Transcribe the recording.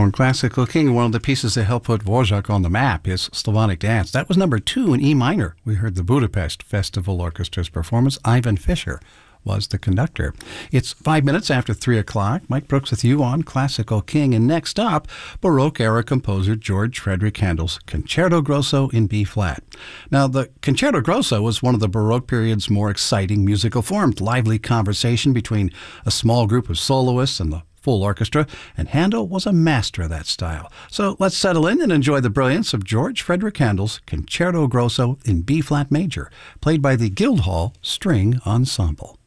On Classical King, one of the pieces that helped put Dvorak on the map is Slavonic Dance. That was number 2 in E minor. We heard the Budapest Festival Orchestra's performance. Ivan Fischer was the conductor. It's 5 minutes after 3 o'clock. Mike Brooks with you on Classical King. And next up, Baroque-era composer George Frederick Handel's Concerto Grosso in B-flat. Now, the Concerto Grosso was one of the Baroque period's more exciting musical forms. Lively conversation between a small group of soloists and the full orchestra, and Handel was a master of that style. So let's settle in and enjoy the brilliance of George Frederick Handel's Concerto Grosso in B-flat major, played by the Guildhall String Ensemble.